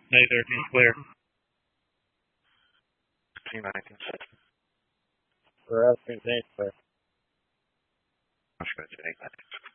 Neither is clear. T19. For us, it's clear. Much better.